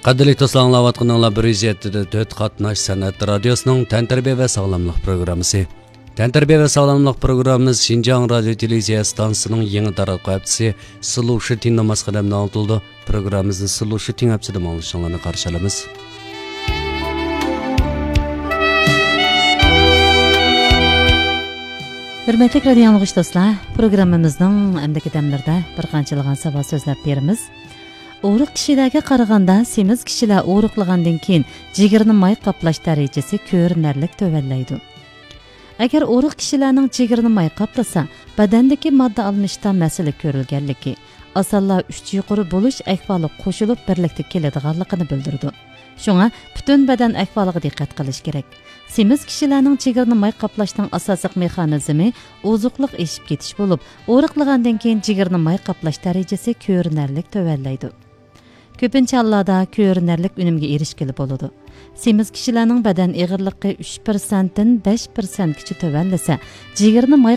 Qadrli to'slanlayotganlar 107.4 qatnash san'at radiosining tantarbiya va sog'lomlik programmasi. Tantarbiya va sog'lomlik programmamiz Xinjiang radio televiziya stansiyasining yangi taraqqiy haftasi Sulushi Tin namoz qadamini oltildi. Programmamizni Sulushi Tin haftasida ma'lumotlarni qarshilaymiz. Hürmetli radio anlıqış dostlar, programmamızning əmdəki dəmlərdə bir qançılığan sabah sözləb berimiz. Uğruq kişilərə qaraganda semiz kişilər uğruqlığandan keyin jigirini may qaplash dərəcəsi ko'rinarlik tövəllaydı. Əgər uğruq kişilərning jigirini may qaplasa, badandakı madda almışda məsələ görülgənligi, asallar 3 yuqori bo'lish ahvoli qo'shilib birlikdə keladiganligini bildirdi. Şuna bütün badan ahvoliga diqqat qilish kerak. Semiz kişilərning jigirini may qaplashning asosiy mexanizmi ozuqliq eshib ketish bo'lib, uğruqlagandan keyin jigirini may qaplash dərəcəsi ko'rinarlik tövəllaydı. Köpünçə hallarda ko'rinarlik unumga erishgili bo'ladi. Semiz kishilarning badan eg'irligi 3%dan 5%gacha tövəllasa, jigirini may